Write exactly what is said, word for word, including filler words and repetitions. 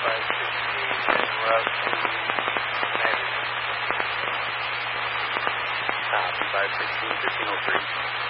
five sixteen, and route to Madison. Copy, five sixteen, fifteen oh three.